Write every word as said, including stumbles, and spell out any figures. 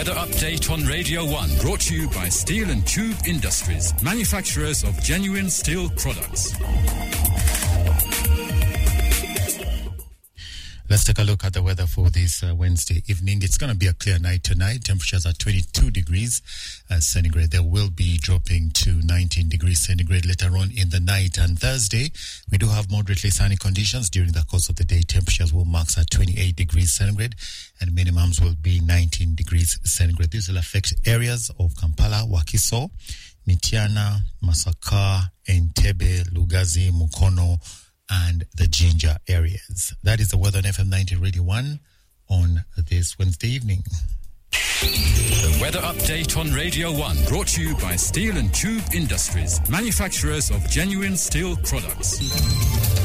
weather update on Radio one, brought to you by Steel and Tube Industries, manufacturers of genuine steel products. Let's take a look at the weather for this uh, Wednesday evening. It's going to be a clear night tonight. Temperatures are twenty-two degrees uh, centigrade. They will be dropping to nineteen degrees centigrade later on in the night. And Thursday, we do have moderately sunny conditions during the course of the day. Temperatures will max at twenty-eight degrees centigrade and minimums will be nineteen degrees centigrade. This will affect areas of Kampala, Wakiso, Mityana, Masaka, Entebbe, Lugazi, Mukono, and the Jinja areas. That is the weather on F M ninety Radio one on this Wednesday evening. The weather update on Radio one, brought to you by Steel and Tube Industries, manufacturers of genuine steel products.